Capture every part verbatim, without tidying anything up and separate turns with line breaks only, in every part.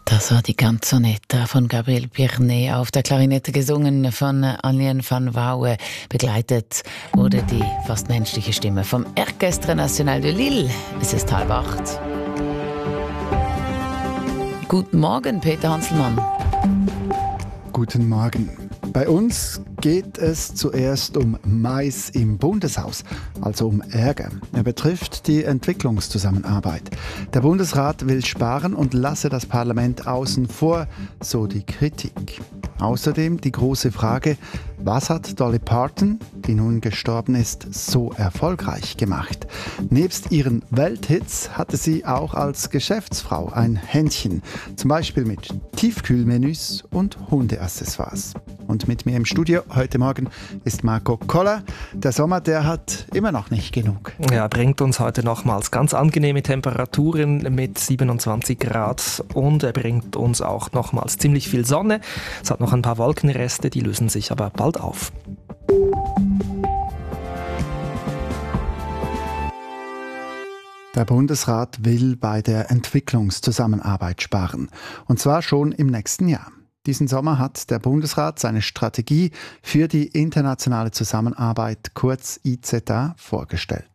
Das war die Canzonetta von Gabriel Pirnet, auf der Klarinette gesungen von Anlien van Wouwen. Begleitet wurde die fast menschliche Stimme vom Orchestre National de Lille. Es ist halb acht. Guten Morgen, Peter Hanselmann.
Guten Morgen. Bei uns geht es zuerst um Mais im Bundeshaus, also um Ärger. Er betrifft die Entwicklungszusammenarbeit. Der Bundesrat will sparen und lasse das Parlament außen vor, so die Kritik. Außerdem die große Frage, was hat Dolly Parton, die nun gestorben ist, so erfolgreich gemacht? Nebst ihren Welthits hatte sie auch als Geschäftsfrau ein Händchen, zum Beispiel mit Tiefkühlmenüs und Hundeaccessoires. Und mit mir im Studio heute Morgen ist Marco Koller. Der Sommer, der hat immer noch nicht genug.
Ja, bringt uns heute nochmals ganz angenehme Temperaturen mit siebenundzwanzig Grad und er bringt uns auch nochmals ziemlich viel Sonne. Es hat noch ein paar Wolkenreste, die lösen sich aber bald auf.
Der Bundesrat will bei der Entwicklungszusammenarbeit sparen. Und zwar schon im nächsten Jahr. Diesen Sommer hat der Bundesrat seine Strategie für die internationale Zusammenarbeit, kurz I Z A, vorgestellt.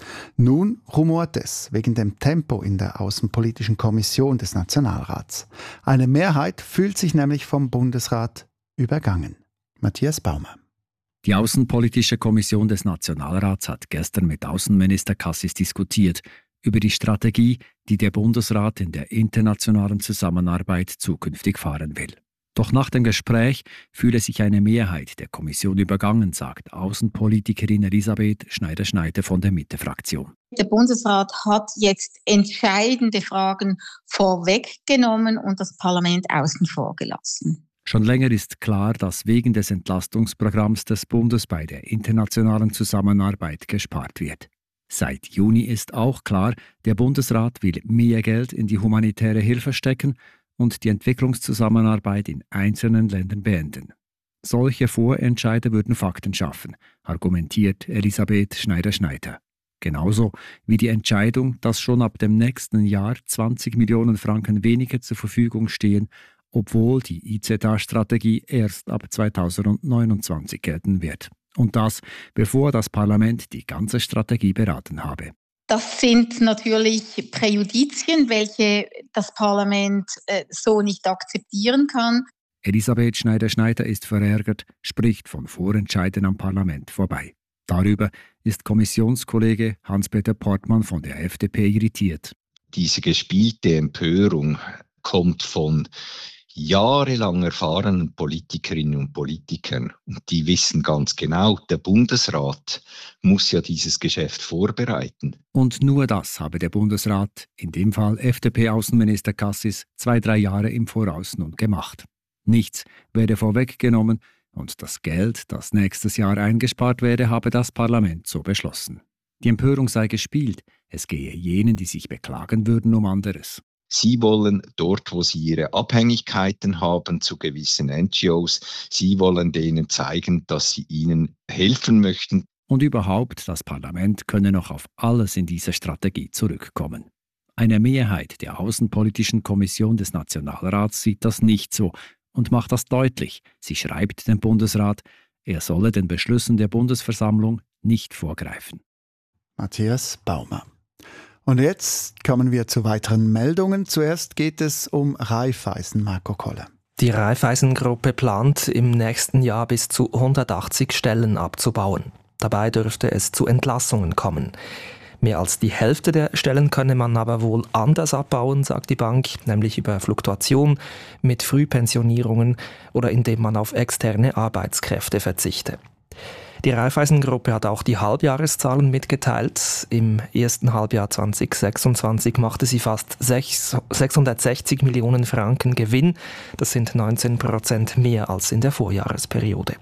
Nun rumort es wegen dem Tempo in der Außenpolitischen Kommission des Nationalrats. Eine Mehrheit fühlt sich nämlich vom Bundesrat übergangen. Matthias Baumer.
Die Außenpolitische Kommission des Nationalrats hat gestern mit Außenminister Cassis diskutiert über die Strategie, die der Bundesrat in der internationalen Zusammenarbeit zukünftig fahren will. Doch nach dem Gespräch fühle sich eine Mehrheit der Kommission übergangen, sagt Außenpolitikerin Elisabeth Schneider-Schneider von der Mitte-Fraktion.
Der Bundesrat hat jetzt entscheidende Fragen vorweggenommen und das Parlament außen vor gelassen.
Schon länger ist klar, dass wegen des Entlastungsprogramms des Bundes bei der internationalen Zusammenarbeit gespart wird. Seit Juni ist auch klar, der Bundesrat will mehr Geld in die humanitäre Hilfe stecken und die Entwicklungszusammenarbeit in einzelnen Ländern beenden. Solche Vorentscheide würden Fakten schaffen, argumentiert Elisabeth Schneider-Schneider. Genauso wie die Entscheidung, dass schon ab dem nächsten Jahr zwanzig Millionen Franken weniger zur Verfügung stehen, obwohl die I Z A-Strategie erst ab zweitausendneunundzwanzig gelten wird. Und das, bevor das Parlament die ganze Strategie beraten habe.
Das sind natürlich Präjudizien, welche das Parlament äh, so nicht akzeptieren kann.
Elisabeth Schneider-Schneider ist verärgert, spricht von Vorentscheiden am Parlament vorbei. Darüber ist Kommissionskollege Hans-Peter Portmann von der F D P irritiert.
Diese gespielte Empörung kommt von jahrelang erfahrenen Politikerinnen und Politikern. Und die wissen ganz genau, der Bundesrat muss ja dieses Geschäft vorbereiten.
Und nur das habe der Bundesrat, in dem Fall F D P-Außenminister Cassis, zwei, drei Jahre im Voraus nun gemacht. Nichts werde vorweggenommen und das Geld, das nächstes Jahr eingespart werde, habe das Parlament so beschlossen. Die Empörung sei gespielt, es gehe jenen, die sich beklagen würden, um anderes.
Sie wollen dort, wo sie ihre Abhängigkeiten haben zu gewissen N G Os, sie wollen denen zeigen, dass sie ihnen helfen möchten.
Und überhaupt, das Parlament könne noch auf alles in dieser Strategie zurückkommen. Eine Mehrheit der Außenpolitischen Kommission des Nationalrats sieht das nicht so und macht das deutlich. Sie schreibt dem Bundesrat, er solle den Beschlüssen der Bundesversammlung nicht vorgreifen.
Matthias Baumer. Und jetzt kommen wir zu weiteren Meldungen. Zuerst geht es um Raiffeisen, Marco Koller.
Die Raiffeisen-Gruppe plant, im nächsten Jahr bis zu hundertachtzig Stellen abzubauen. Dabei dürfte es zu Entlassungen kommen. Mehr als die Hälfte der Stellen könne man aber wohl anders abbauen, sagt die Bank, nämlich über Fluktuation, mit Frühpensionierungen oder indem man auf externe Arbeitskräfte verzichte. Die Raiffeisen-Gruppe hat auch die Halbjahreszahlen mitgeteilt. Im ersten Halbjahr zwanzig sechsundzwanzig machte sie fast sechshundertsechzig Millionen Franken Gewinn. Das sind neunzehn Prozent mehr als in der Vorjahresperiode.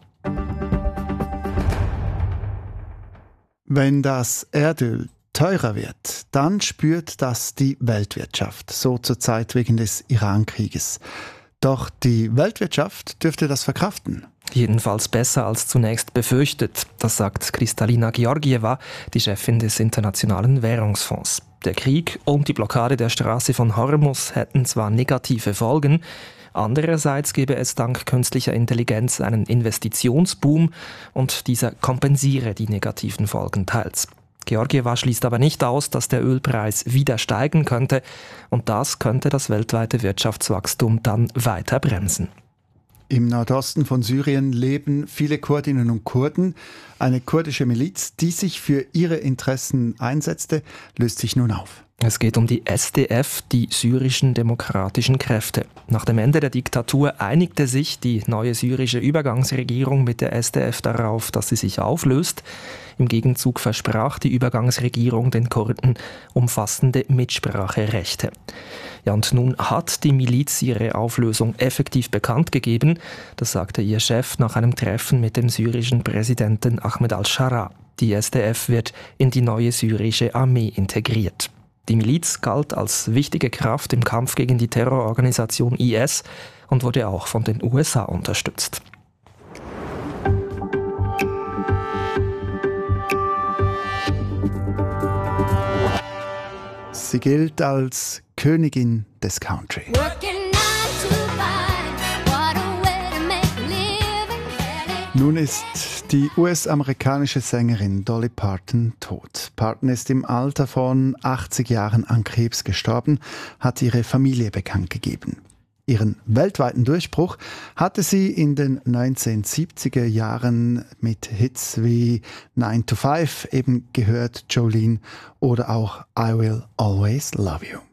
Wenn das Erdöl teurer wird, dann spürt das die Weltwirtschaft, so zurzeit wegen des Iran-Krieges. Doch die Weltwirtschaft dürfte das verkraften.
Jedenfalls besser als zunächst befürchtet. Das sagt Kristalina Georgieva, die Chefin des Internationalen Währungsfonds. Der Krieg und die Blockade der Straße von Hormuz hätten zwar negative Folgen, andererseits gebe es dank künstlicher Intelligenz einen Investitionsboom und dieser kompensiere die negativen Folgen teils. Georgieva schließt aber nicht aus, dass der Ölpreis wieder steigen könnte und das könnte das weltweite Wirtschaftswachstum dann weiter bremsen.
Im Nordosten von Syrien leben viele Kurdinnen und Kurden. Eine kurdische Miliz, die sich für ihre Interessen einsetzte, löst sich nun auf.
Es geht um die S D F, die syrischen demokratischen Kräfte. Nach dem Ende der Diktatur einigte sich die neue syrische Übergangsregierung mit der S D F darauf, dass sie sich auflöst. Im Gegenzug versprach die Übergangsregierung den Kurden umfassende Mitspracherechte. Ja, und nun hat die Miliz ihre Auflösung effektiv bekannt gegeben. Das sagte ihr Chef nach einem Treffen mit dem syrischen Präsidenten Ahmed al-Shara. Die S D F wird in die neue syrische Armee integriert. Die Miliz galt als wichtige Kraft im Kampf gegen die Terrororganisation I S und wurde auch von den U S A unterstützt.
Sie gilt als Königin des Country. Nun ist die U S-amerikanische Sängerin Dolly Parton tot. Parton ist im Alter von achtzig Jahren an Krebs gestorben, hat ihre Familie bekannt gegeben. Ihren weltweiten Durchbruch hatte sie in den neunzehnhundertsiebziger Jahren mit Hits wie nine to five, eben gehört Jolene, oder auch I Will Always Love You.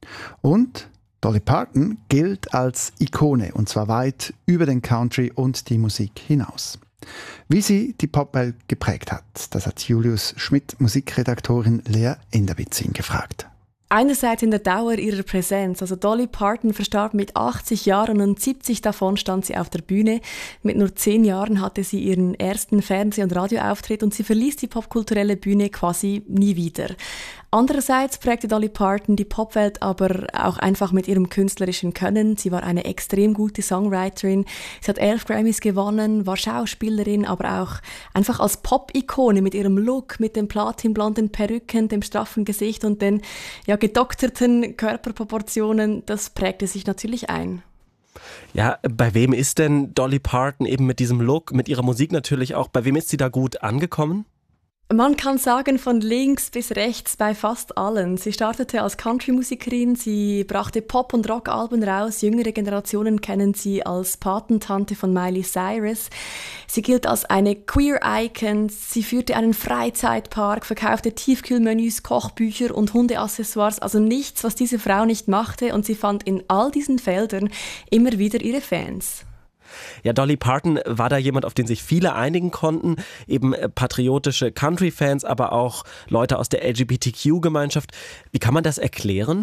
Und Dolly Parton gilt als Ikone, und zwar weit über den Country und die Musik hinaus. Wie sie die Popwelt geprägt hat, das hat Julius Schmidt, Musikredaktorin Lea Inderbitzin, gefragt.
Einerseits in der Dauer ihrer Präsenz. Also Dolly Parton verstarb mit achtzig Jahren und siebzig davon stand sie auf der Bühne. Mit nur zehn Jahren hatte sie ihren ersten Fernseh- und Radioauftritt und sie verließ die popkulturelle Bühne quasi nie wieder. Andererseits prägte Dolly Parton die Popwelt aber auch einfach mit ihrem künstlerischen Können. Sie war eine extrem gute Songwriterin. Sie hat elf Grammys gewonnen, war Schauspielerin, aber auch einfach als Pop-Ikone mit ihrem Look, mit den platinblonden Perücken, dem straffen Gesicht und den ja, gedokterten Körperproportionen. Das prägte sich natürlich ein.
Ja, bei wem ist denn Dolly Parton eben mit diesem Look, mit ihrer Musik natürlich auch, bei wem ist sie da gut angekommen?
Man kann sagen, von links bis rechts bei fast allen. Sie startete als Country-Musikerin, sie brachte Pop- und Rock-Alben raus. Jüngere Generationen kennen sie als Patentante von Miley Cyrus. Sie gilt als eine Queer-Icon. Sie führte einen Freizeitpark, verkaufte Tiefkühlmenüs, Kochbücher und Hundeaccessoires. Also nichts, was diese Frau nicht machte. Und sie fand in all diesen Feldern immer wieder ihre Fans.
Ja, Dolly Parton war da jemand, auf den sich viele einigen konnten, eben patriotische Country-Fans, aber auch Leute aus der L G B T Q-Gemeinschaft. Wie kann man das erklären?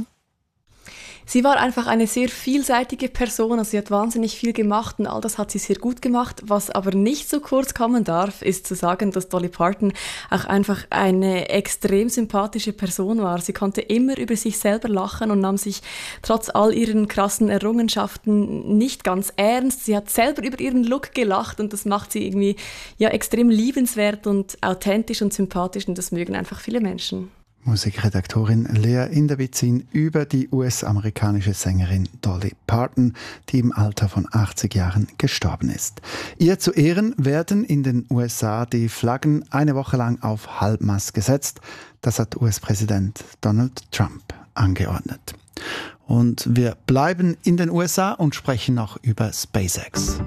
Sie war einfach eine sehr vielseitige Person, also sie hat wahnsinnig viel gemacht und all das hat sie sehr gut gemacht. Was aber nicht so kurz kommen darf, ist zu sagen, dass Dolly Parton auch einfach eine extrem sympathische Person war. Sie konnte immer über sich selber lachen und nahm sich trotz all ihren krassen Errungenschaften nicht ganz ernst. Sie hat selber über ihren Look gelacht und das macht sie irgendwie ja extrem liebenswert und authentisch und sympathisch und das mögen einfach viele Menschen.
Musikredaktorin Lea Inderbitzin über die U S-amerikanische Sängerin Dolly Parton, die im Alter von achtzig Jahren gestorben ist. Ihr zu Ehren werden in den U S A die Flaggen eine Woche lang auf Halbmast gesetzt. Das hat U S-Präsident Donald Trump angeordnet. Und wir bleiben in den U S A und sprechen noch über SpaceX.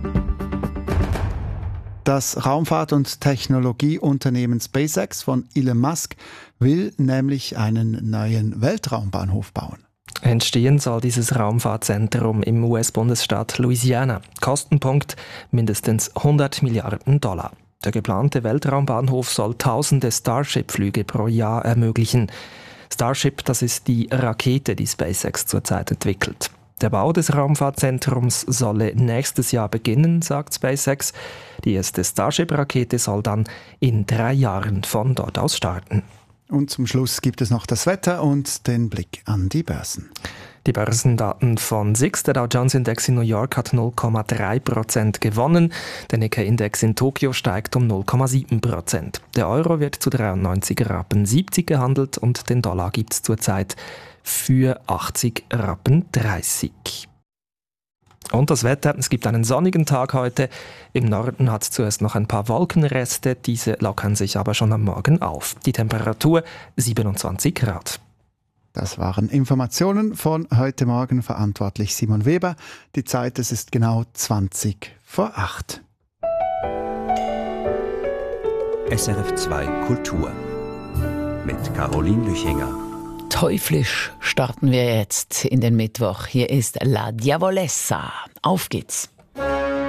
Das Raumfahrt- und Technologieunternehmen SpaceX von Elon Musk will nämlich einen neuen Weltraumbahnhof bauen.
Entstehen soll dieses Raumfahrtzentrum im U S-Bundesstaat Louisiana. Kostenpunkt mindestens hundert Milliarden Dollar. Der geplante Weltraumbahnhof soll tausende Starship-Flüge pro Jahr ermöglichen. Starship, das ist die Rakete, die SpaceX zurzeit entwickelt. Der Bau des Raumfahrtzentrums solle nächstes Jahr beginnen, sagt SpaceX. Die erste Starship-Rakete soll dann in drei Jahren von dort aus starten.
Und zum Schluss gibt es noch das Wetter und den Blick an die Börsen.
Die Börsendaten von S I X, der Dow Jones Index in New York hat null Komma drei Prozent gewonnen, der Nikkei-Index in Tokio steigt um null Komma sieben Prozent. Der Euro wird zu dreiundneunzig Rappen siebzig gehandelt und den Dollar gibt es zurzeit für achtzig Rappen dreißig. Und das Wetter, es gibt einen sonnigen Tag heute. Im Norden hat es zuerst noch ein paar Wolkenreste, diese lockern sich aber schon am Morgen auf. Die Temperatur siebenundzwanzig Grad.
Das waren Informationen von heute Morgen, verantwortlich Simon Weber. Die Zeit, es ist genau zwanzig vor acht.
S R F zwei Kultur mit Caroline Lüchinger.
Teuflisch starten wir jetzt in den Mittwoch. Hier ist La Diavolessa. Auf geht's.